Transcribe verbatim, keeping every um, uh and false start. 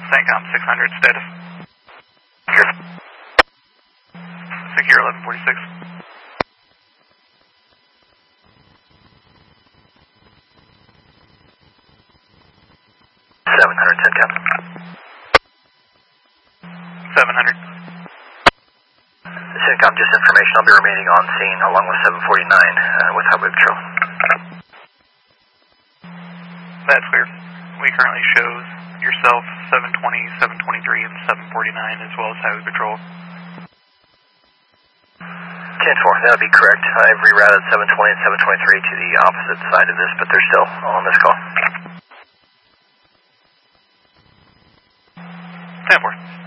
CENTCOM six hundred, status. Secure. Secure eleven forty-six. seven hundred, CENTCOM. seven hundred. CENTCOM, just information. I'll be remaining on scene along with seven forty-nine uh, with highway patrol. That's clear. We currently show yourself seven twenty, seven twenty-three, and seven forty-nine, as well as highway patrol. ten four, that would be correct. I've rerouted seven twenty and seven twenty-three to the opposite side of this, but they're still on this call. ten four.